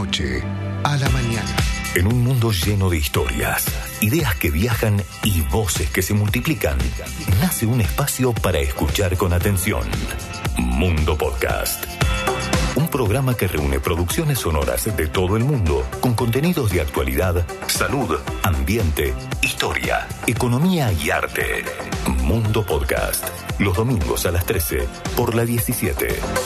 noche a la mañana. En un mundo lleno de historias, ideas que viajan y voces que se multiplican, nace un espacio para escuchar con atención. Mundo Podcast. Un programa que reúne producciones sonoras de todo el mundo, con contenidos de actualidad, salud, ambiente, historia, economía y arte. Mundo Podcast. Los domingos a las 13, por la 17.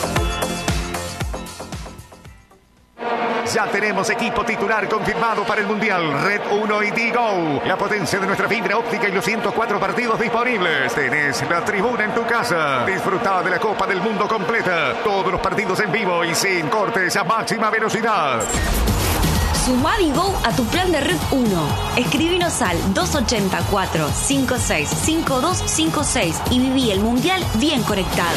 Ya tenemos equipo titular confirmado para el Mundial. Red 1 y Digo. La potencia de nuestra fibra óptica y los 104 partidos disponibles. Tenés la tribuna en tu casa. Disfruta de la Copa del Mundo completa. Todos los partidos en vivo y sin cortes a máxima velocidad. Sumá Digo a tu plan de Red 1. Escribinos al 284-565256 y viví el Mundial bien conectado.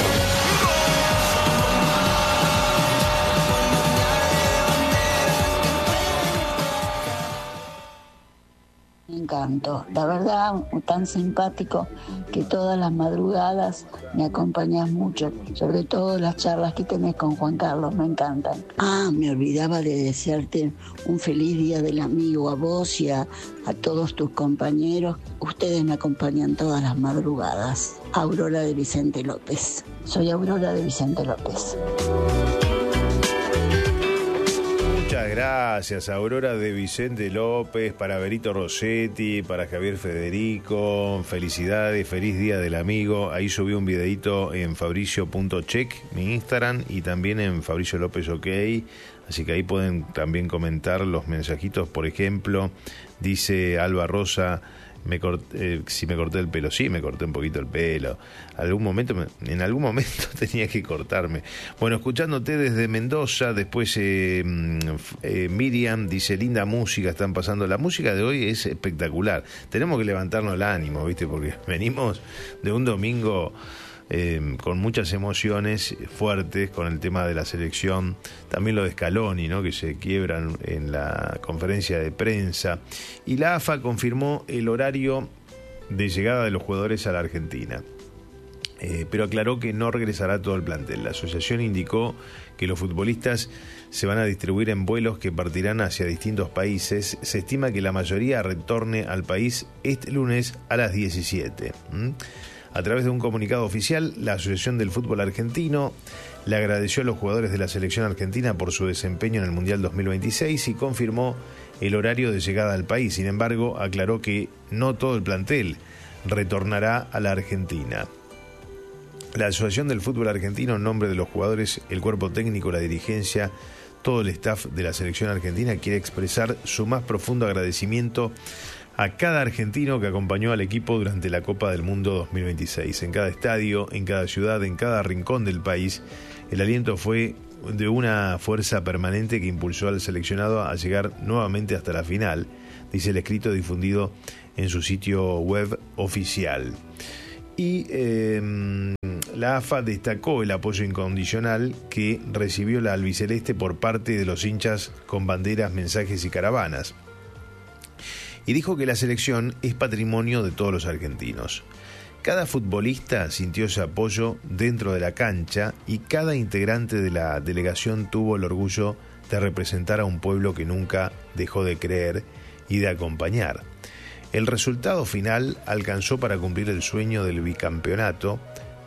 Me encantó, la verdad, tan simpático que todas las madrugadas me acompañas mucho, sobre todo las charlas que tenés con Juan Carlos, me encantan. Me olvidaba de desearte un feliz día del amigo a vos y a todos tus compañeros. Ustedes me acompañan todas las madrugadas. Aurora de Vicente López. Soy Aurora de Vicente López. Muchas gracias, Aurora de Vicente López, para Berito Rossetti, para Javier Federico, felicidades, feliz día del amigo. Ahí subí un videito en fabricio.check, mi Instagram, y también en Fabricio López OK, así que ahí pueden también comentar los mensajitos. Por ejemplo, dice Alba Rosa, si me corté el pelo. Sí, me corté un poquito el pelo. En algún momento tenía que cortarme. Bueno, escuchándote desde Mendoza. Después Miriam dice, linda música están pasando. La música de hoy es espectacular. Tenemos que levantarnos el ánimo, ¿viste? Porque venimos de un domingo con muchas emociones fuertes con el tema de la selección, también lo de Scaloni, ¿no?, que se quiebran en la conferencia de prensa, y la AFA confirmó el horario de llegada de los jugadores a la Argentina, pero aclaró que no regresará todo el plantel. La asociación indicó que los futbolistas se van a distribuir en vuelos que partirán hacia distintos países. Se estima que la mayoría retorne al país este lunes a las 17. A través de un comunicado oficial, la Asociación del Fútbol Argentino le agradeció a los jugadores de la selección argentina por su desempeño en el Mundial 2026 y confirmó el horario de llegada al país. Sin embargo, aclaró que no todo el plantel retornará a la Argentina. La Asociación del Fútbol Argentino, en nombre de los jugadores, el cuerpo técnico, la dirigencia, todo el staff de la selección argentina, quiere expresar su más profundo agradecimiento a cada argentino que acompañó al equipo durante la Copa del Mundo 2026. En cada estadio, en cada ciudad, en cada rincón del país, el aliento fue de una fuerza permanente que impulsó al seleccionado a llegar nuevamente hasta la final, dice el escrito difundido en su sitio web oficial. Y la AFA destacó el apoyo incondicional que recibió la albiceleste por parte de los hinchas con banderas, mensajes y caravanas. Y dijo que la selección es patrimonio de todos los argentinos. Cada futbolista sintió ese apoyo dentro de la cancha y cada integrante de la delegación tuvo el orgullo de representar a un pueblo que nunca dejó de creer y de acompañar. El resultado final alcanzó para cumplir el sueño del bicampeonato,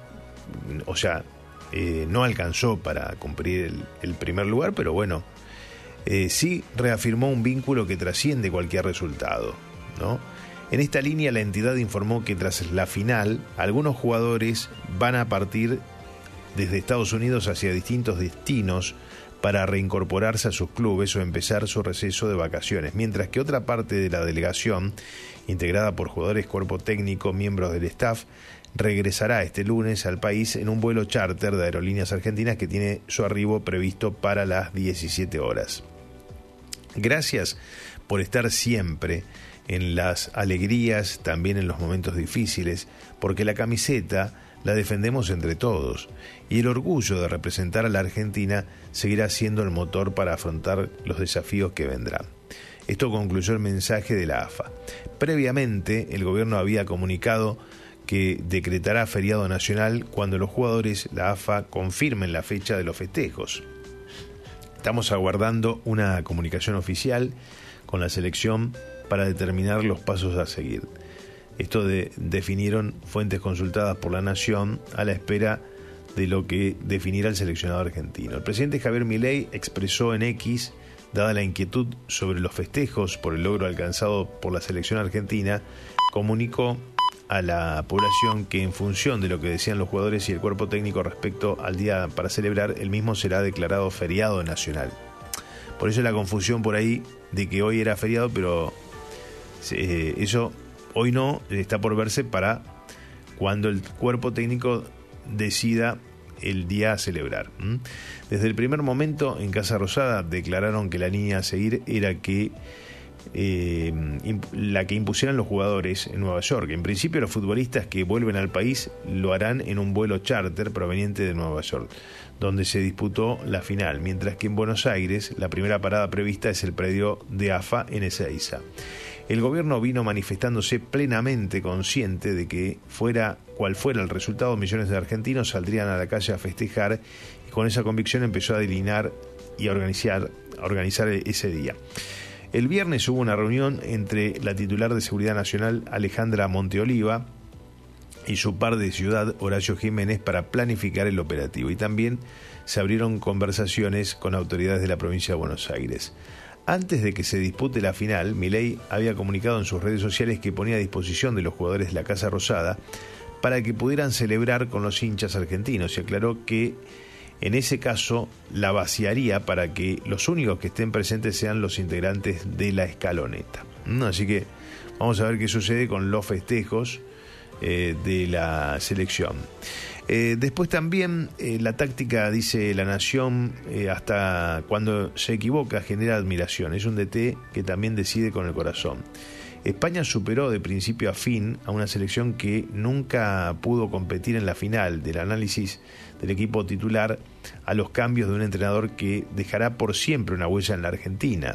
o sea, no alcanzó para cumplir el primer lugar, pero bueno, sí reafirmó un vínculo que trasciende cualquier resultado, ¿no? En esta línea, la entidad informó que tras la final, algunos jugadores van a partir desde Estados Unidos hacia distintos destinos para reincorporarse a sus clubes o empezar su receso de vacaciones, mientras que otra parte de la delegación, integrada por jugadores, cuerpo técnico, miembros del staff, regresará este lunes al país en un vuelo charter de Aerolíneas Argentinas que tiene su arribo previsto para las 17 horas. Gracias por estar siempre en las alegrías, también en los momentos difíciles, porque la camiseta la defendemos entre todos y el orgullo de representar a la Argentina seguirá siendo el motor para afrontar los desafíos que vendrán. Esto concluyó el mensaje de la AFA. Previamente, el gobierno había comunicado que decretará feriado nacional cuando los jugadores, la AFA, confirmen la fecha de los festejos. Estamos aguardando una comunicación oficial con la selección para determinar los pasos a seguir. Esto definieron fuentes consultadas por La Nación a la espera de lo que definirá el seleccionado argentino. El presidente Javier Milei expresó en X, dada la inquietud sobre los festejos por el logro alcanzado por la selección argentina, comunicó a la población que en función de lo que decían los jugadores y el cuerpo técnico respecto al día para celebrar, el mismo será declarado feriado nacional. Por eso la confusión por ahí de que hoy era feriado, pero eso hoy no, está por verse para cuando el cuerpo técnico decida el día a celebrar. Desde el primer momento en Casa Rosada declararon que la línea a seguir era que la que impusieran los jugadores en Nueva York. En principio los futbolistas que vuelven al país lo harán en un vuelo charter proveniente de Nueva York, donde se disputó la final, mientras que en Buenos Aires la primera parada prevista es el predio de AFA en Ezeiza. El gobierno vino manifestándose plenamente consciente de que fuera cual fuera el resultado, millones de argentinos saldrían a la calle a festejar, y con esa convicción empezó a delinear y a organizar ese día. El viernes hubo una reunión entre la titular de Seguridad Nacional, Alejandra Monteoliva, y su par de ciudad, Horacio Jiménez, para planificar el operativo. Y también se abrieron conversaciones con autoridades de la provincia de Buenos Aires. Antes de que se dispute la final, Milei había comunicado en sus redes sociales que ponía a disposición de los jugadores de la Casa Rosada para que pudieran celebrar con los hinchas argentinos, y aclaró que en ese caso la vaciaría para que los únicos que estén presentes sean los integrantes de la escaloneta. Así que vamos a ver qué sucede con los festejos de la selección. Después también la táctica, dice La Nación, hasta cuando se equivoca genera admiración. Es un DT que también decide con el corazón. España superó de principio a fin a una selección que nunca pudo competir en la final. Del análisis del equipo titular a los cambios de un entrenador que dejará por siempre una huella en la Argentina.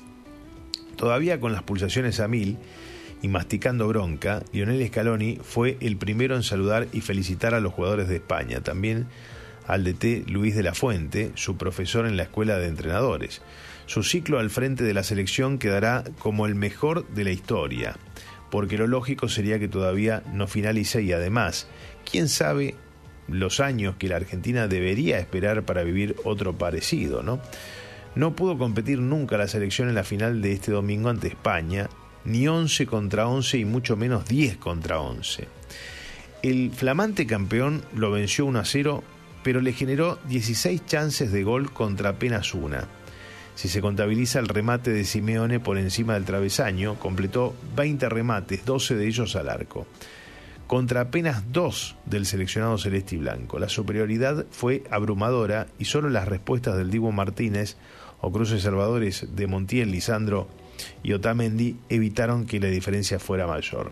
Todavía con las pulsaciones a mil y masticando bronca, Lionel Scaloni fue el primero en saludar y felicitar a los jugadores de España, también al DT Luis de la Fuente, su profesor en la escuela de entrenadores. Su ciclo al frente de la selección quedará como el mejor de la historia, porque lo lógico sería que todavía no finalice, y además, quién sabe los años que la Argentina debería esperar para vivir otro parecido, ¿no? No pudo competir nunca la selección en la final de este domingo ante España, ni 11 contra 11 y mucho menos 10 contra 11. El flamante campeón lo venció 1-0, pero le generó 16 chances de gol contra apenas una. Si se contabiliza el remate de Simeone por encima del travesaño, completó 20 remates, 12 de ellos al arco, contra apenas 2 del seleccionado celeste y blanco. La superioridad fue abrumadora y solo las respuestas del Dibu Martínez o cruces salvadores de Montiel, Lisandro y Otamendi evitaron que la diferencia fuera mayor.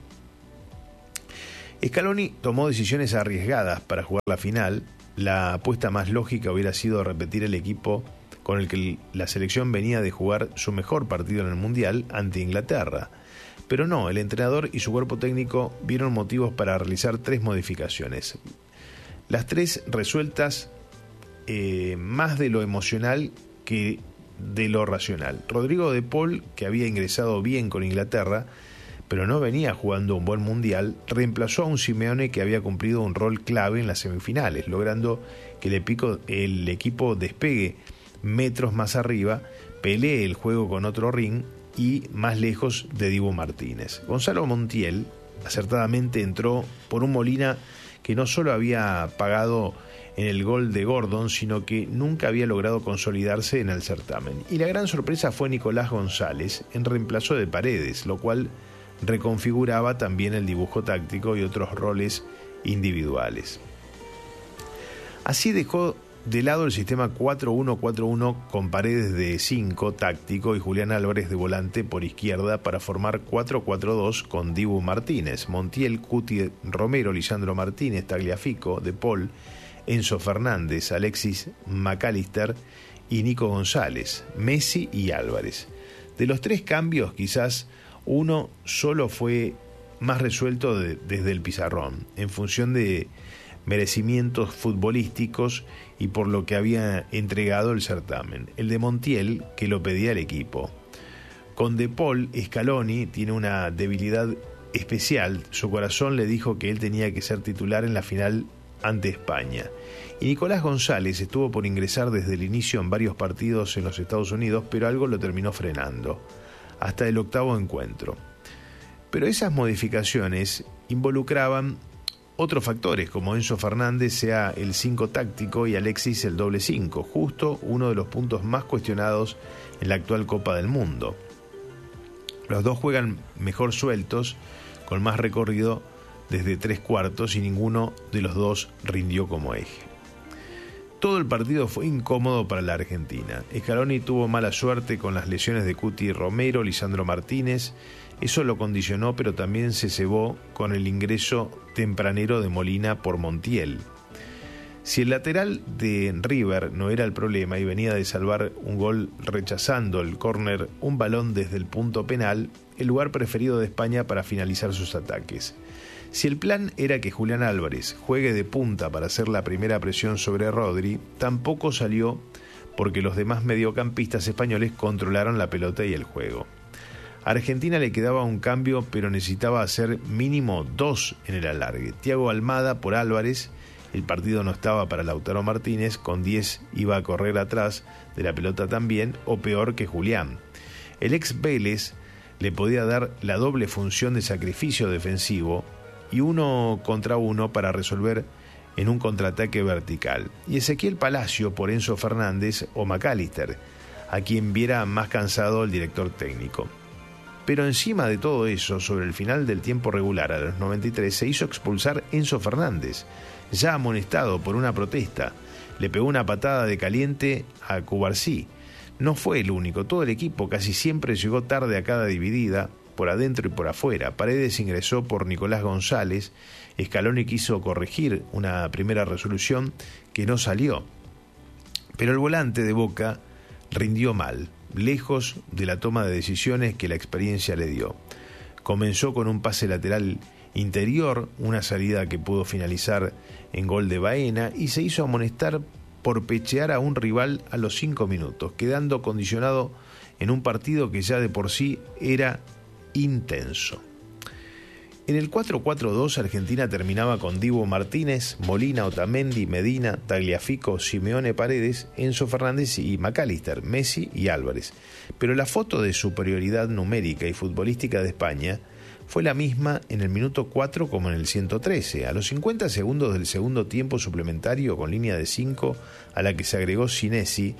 Scaloni tomó decisiones arriesgadas para jugar la final. La apuesta más lógica hubiera sido repetir el equipo con el que la selección venía de jugar su mejor partido en el Mundial ante Inglaterra. Pero no, el entrenador y su cuerpo técnico vieron motivos para realizar 3 modificaciones. Las 3 resueltas más de lo emocional que de lo racional. Rodrigo de Paul, que había ingresado bien con Inglaterra, pero no venía jugando un buen Mundial, reemplazó a un Simeone que había cumplido un rol clave en las semifinales, logrando que el equipo despegue metros más arriba, pelee el juego con otro ring y más lejos de Dibu Martínez. Gonzalo Montiel acertadamente entró por un Molina que no solo había pagado en el gol de Gordon, sino que nunca había logrado consolidarse en el certamen. Y la gran sorpresa fue Nicolás González en reemplazo de Paredes, lo cual reconfiguraba también el dibujo táctico y otros roles individuales. Así dejó de lado el sistema 4-1-4-1 con Paredes de 5 táctico y Julián Álvarez de volante por izquierda para formar 4-4-2 con Dibu Martínez, Montiel, Cuti, Romero, Lisandro Martínez, Tagliafico, De Paul, Enzo Fernández, Alexis McAllister y Nico González, Messi y Álvarez. De los 3 cambios, quizás uno solo fue más resuelto desde el pizarrón, en función de merecimientos futbolísticos y por lo que había entregado el certamen. El de Montiel, que lo pedía el equipo. Con De Paul, Scaloni tiene una debilidad especial. Su corazón le dijo que él tenía que ser titular en la final ante España. Y Nicolás González estuvo por ingresar desde el inicio en varios partidos en los Estados Unidos, pero algo lo terminó frenando, hasta el 8º encuentro. Pero esas modificaciones involucraban otros factores, como Enzo Fernández sea el 5 táctico y Alexis el doble 5, justo uno de los puntos más cuestionados en la actual Copa del Mundo. Los dos juegan mejor sueltos, con más recorrido desde 3/4 y ninguno de los dos rindió como eje. Todo el partido fue incómodo para la Argentina. Scaloni tuvo mala suerte con las lesiones de Cuti Romero, Lisandro Martínez. Eso lo condicionó, pero también se cebó con el ingreso tempranero de Molina por Montiel. Si el lateral de River no era el problema y venía de salvar un gol rechazando el córner, un balón desde el punto penal, el lugar preferido de España para finalizar sus ataques. Si el plan era que Julián Álvarez juegue de punta para hacer la primera presión sobre Rodri, tampoco salió porque los demás mediocampistas españoles controlaron la pelota y el juego. A Argentina le quedaba un cambio, pero necesitaba hacer mínimo 2 en el alargue. Thiago Almada por Álvarez. El partido no estaba para Lautaro Martínez, con 10 iba a correr atrás de la pelota también, o peor que Julián. El ex Vélez le podía dar la doble función de sacrificio defensivo y 1 contra 1 para resolver en un contraataque vertical. Y Ezequiel Palacio por Enzo Fernández o McAllister, a quien viera más cansado el director técnico. Pero encima de todo eso, sobre el final del tiempo regular, a los 93, se hizo expulsar Enzo Fernández, ya amonestado por una protesta. Le pegó una patada de caliente a Cubarsí. No fue el único, todo el equipo casi siempre llegó tarde a cada dividida, por adentro y por afuera. Paredes ingresó por Nicolás González. Scaloni quiso corregir una primera resolución que no salió. Pero el volante de Boca rindió mal, lejos de la toma de decisiones que la experiencia le dio. Comenzó con un pase lateral interior, una salida que pudo finalizar en gol de Baena, y se hizo amonestar por pechear a un rival a los 5 minutos, quedando condicionado en un partido que ya de por sí era intenso. En el 4-4-2 Argentina terminaba con Dibu Martínez, Molina, Otamendi, Medina, Tagliafico, Simeone, Paredes, Enzo Fernández y McAllister, Messi y Álvarez. Pero la foto de superioridad numérica y futbolística de España fue la misma en el minuto 4 como en el 113. A los 50 segundos del segundo tiempo suplementario, con línea de 5 a la que se agregó Senesi,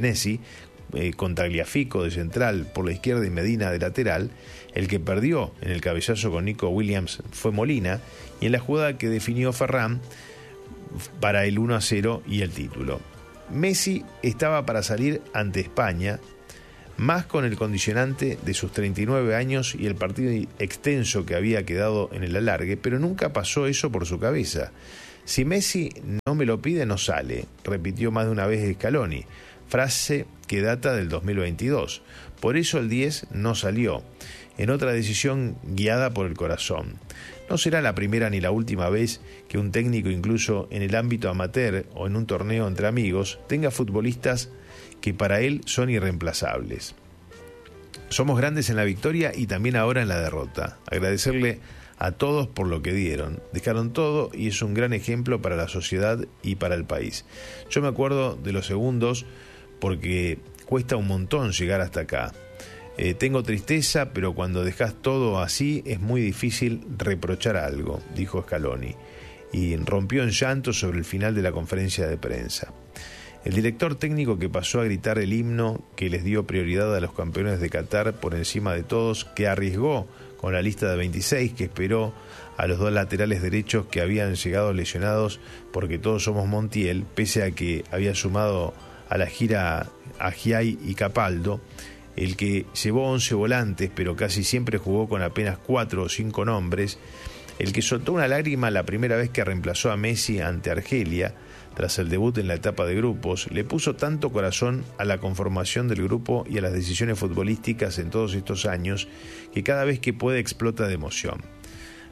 con Tagliafico de central por la izquierda y Medina de lateral, el que perdió en el cabezazo con Nico Williams fue Molina, y en la jugada que definió Ferran para el 1-0 y el título. Messi estaba para salir ante España, más con el condicionante de sus 39 años y el partido extenso que había quedado en el alargue, pero nunca pasó eso por su cabeza. Si Messi no me lo pide, no sale, repitió más de una vez Scaloni, frase que data del 2022. Por eso el 10 no salió, en otra decisión guiada por el corazón. No será la primera ni la última vez que un técnico, incluso en el ámbito amateur o en un torneo entre amigos, tenga futbolistas que para él son irreemplazables. Somos grandes en la victoria y también ahora en la derrota. Agradecerle a todos por lo que dieron. Dejaron todo y es un gran ejemplo para la sociedad y para el país. Yo me acuerdo de los segundos porque cuesta un montón llegar hasta acá. Tengo tristeza, pero cuando dejas todo así es muy difícil reprochar algo, dijo Scaloni, y rompió en llanto sobre el final de la conferencia de prensa. El director técnico, que pasó a gritar el himno que les dio prioridad a los campeones de Qatar por encima de todos, que arriesgó con la lista de 26, que esperó a los 2 laterales derechos que habían llegado lesionados porque todos somos Montiel, pese a que había sumado a la gira a Giai y Capaldo, el que llevó 11 volantes pero casi siempre jugó con apenas 4 o 5 nombres, el que soltó una lágrima la primera vez que reemplazó a Messi ante Argelia tras el debut en la etapa de grupos, le puso tanto corazón a la conformación del grupo y a las decisiones futbolísticas en todos estos años que cada vez que puede explota de emoción.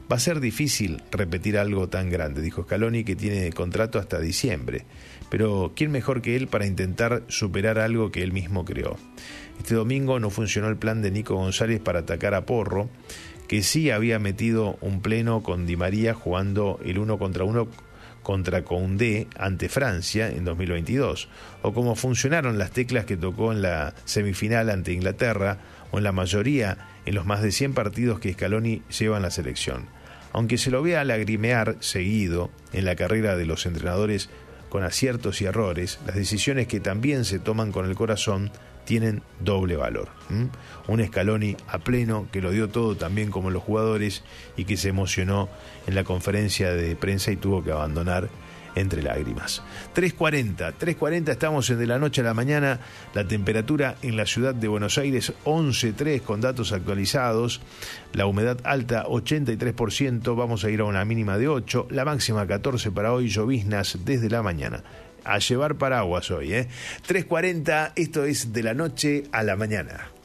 Va a ser difícil repetir algo tan grande, dijo Scaloni, que tiene contrato hasta diciembre. Pero ¿quién mejor que él para intentar superar algo que él mismo creó? Este domingo no funcionó el plan de Nico González para atacar a Porro, que sí había metido un pleno con Di María jugando el 1-1 contra Koundé ante Francia en 2022, o como funcionaron las teclas que tocó en la semifinal ante Inglaterra, o en la mayoría en los más de 100 partidos que Scaloni lleva en la selección. Aunque se lo vea lagrimear seguido en la carrera de los entrenadores con aciertos y errores, las decisiones que también se toman con el corazón tienen doble valor. Un Scaloni a pleno, que lo dio todo también como los jugadores y que se emocionó en la conferencia de prensa y tuvo que abandonar entre lágrimas. 3:40, estamos en De la Noche a la Mañana. La temperatura en la ciudad de Buenos Aires 11.3 con datos actualizados. La humedad alta 83%, vamos a ir a una mínima de 8, la máxima 14 para hoy, lloviznas desde la mañana. A llevar paraguas hoy, 3:40, esto es De la Noche a la Mañana.